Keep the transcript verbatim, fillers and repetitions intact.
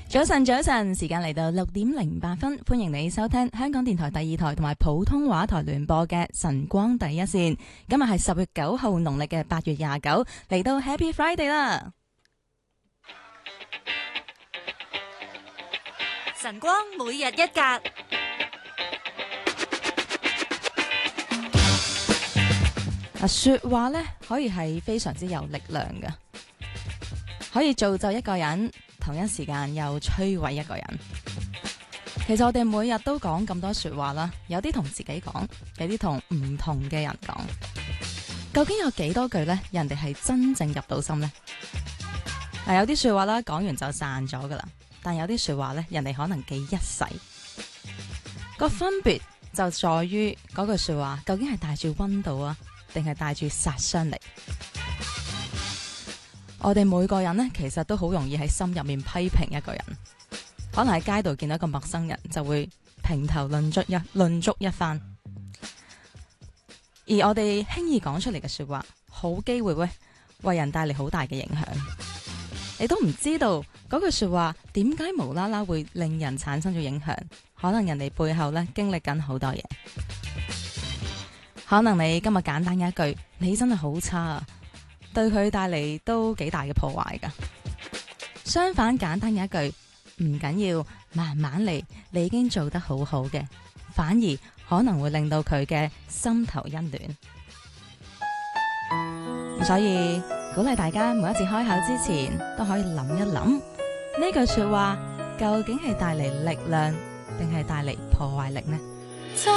早晨，早晨，時間嚟到六點零八分，歡迎你收聽香港電台第二台同埋普通話台聯播嘅晨光第一線。今日係十月九號，農曆嘅八月廿九，嚟到 Happy Friday 啦！ 晨光每日一格。 啊，說話呢可以係非常之有力量嘅，可以造就一個人，同一時間又摧毀一個人。其實我哋每日都講咁多說話啦，有啲同自己講，有啲同唔同嘅人講。究竟有幾多句呢？人哋係真正入到心呢？嗱，有啲說話啦，講完就散咗噶啦，但有啲說話呢，人哋可能記一世。個分別就在於嗰句說話究竟係帶住溫度啊，定係帶住殺傷力？我哋每個人呢，其實都好容易喺心入面批評一個人，可能喺街度見到一個陌生人，就會評頭論足一論足一番。而我哋輕易講出嚟嘅說話，好機會會為人帶嚟好大嘅影響。你都唔知道嗰句說話點解無啦啦會令人產生咗影響，可能人哋背後呢經歷緊好多嘢。可能你今日簡單嘅一句，你真係好差啊，對佢帶嚟都幾大嘅破壞噶。相反，簡單嘅一句唔緊要，慢慢嚟，你已經做得好好嘅，反而可能會令到佢嘅心頭一暖。所以鼓勵大家每一次開口之前都可以諗一諗，呢句說話究竟係帶嚟力量定係帶嚟破壞力呢？